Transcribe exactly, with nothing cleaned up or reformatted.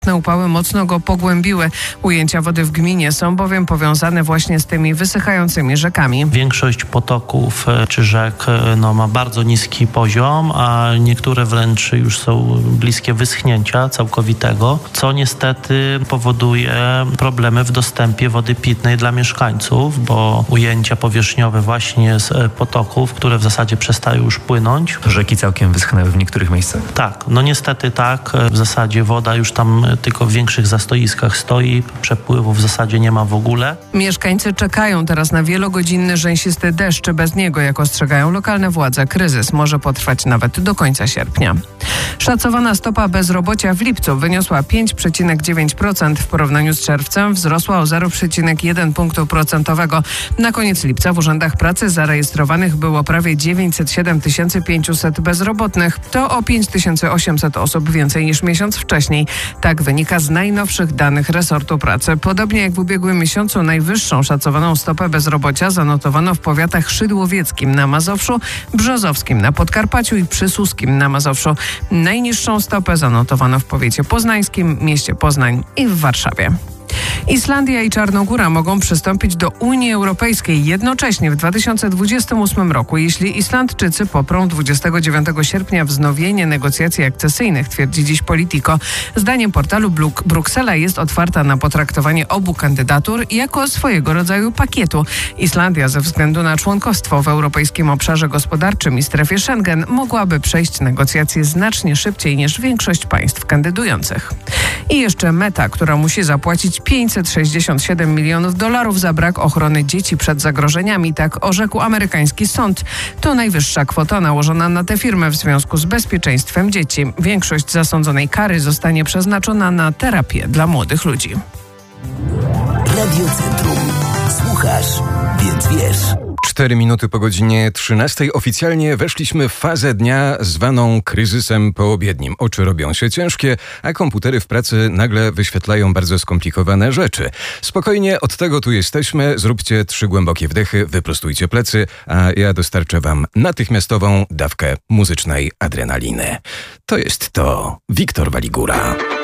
Ostateczne upały mocno go pogłębiły. Ujęcia wody w gminie są bowiem powiązane właśnie z tymi wysychającymi rzekami. Większość potoków czy rzek no, ma bardzo niski poziom, a niektóre wręcz już są bliskie wyschnięcia całkowitego, co niestety powoduje problemy w dostępie wody pitnej dla mieszkańców, bo ujęcia powierzchniowe właśnie z potoków, które w zasadzie przestają już płynąć. Rzeki całkiem wyschnęły w niektórych miejscach? Tak, no niestety tak. W zasadzie woda już tam tylko w większych zastoiskach stoi, przepływu w zasadzie nie ma w ogóle. Mieszkańcy czekają teraz na wielogodzinny rzęsisty deszcz. Bez niego, jak ostrzegają lokalne władze, kryzys może potrwać nawet do końca sierpnia. Szacowana stopa bezrobocia w lipcu wyniosła pięć przecinek dziewięć procent. W porównaniu z czerwcem wzrosła o zero przecinek jeden punktu procentowego. Na koniec lipca w urzędach pracy zarejestrowanych było prawie dziewięćset siedem tysięcy pięćset bezrobotnych. To o pięć tysięcy osiemset osób więcej niż miesiąc wcześniej. Tak wynika z najnowszych danych resortu pracy. Podobnie jak w ubiegłym miesiącu najwyższą szacowaną stopę bezrobocia zanotowano w powiatach szydłowieckim na Mazowszu, brzozowskim na Podkarpaciu i przysuskim na Mazowszu. Najniższą stopę zanotowano w powiecie poznańskim, mieście Poznań i w Warszawie. Islandia i Czarnogóra mogą przystąpić do Unii Europejskiej jednocześnie w dwa tysiące dwudziestym ósmym roku, jeśli Islandczycy poprą dwudziestego dziewiątego sierpnia wznowienie negocjacji akcesyjnych, twierdzi dziś Politico. Zdaniem portalu Bruk- Bruksela jest otwarta na potraktowanie obu kandydatur jako swojego rodzaju pakietu. Islandia ze względu na członkostwo w Europejskim Obszarze Gospodarczym i strefie Schengen mogłaby przejść negocjacje znacznie szybciej niż większość państw kandydujących. I jeszcze Meta, która musi zapłacić pięćset sześćdziesiąt siedem milionów dolarów za brak ochrony dzieci przed zagrożeniami, tak orzekł amerykański sąd. To najwyższa kwota nałożona na tę firmę w związku z bezpieczeństwem dzieci. Większość zasądzonej kary zostanie przeznaczona na terapię dla młodych ludzi. Radio Centrum. Słuchasz, więc wiesz. Cztery minuty po godzinie trzynastej oficjalnie weszliśmy w fazę dnia zwaną kryzysem poobiednim. Oczy robią się ciężkie, a komputery w pracy nagle wyświetlają bardzo skomplikowane rzeczy. Spokojnie, od tego tu jesteśmy. Zróbcie trzy głębokie wdechy, wyprostujcie plecy, a ja dostarczę wam natychmiastową dawkę muzycznej adrenaliny. To jest to Wiktor Waligura.